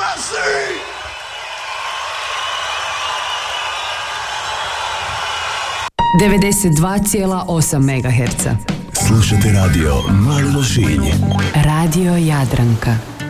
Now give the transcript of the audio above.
92,8 MHz. Slušate radio Mali Lošinj. Radio Jadranka.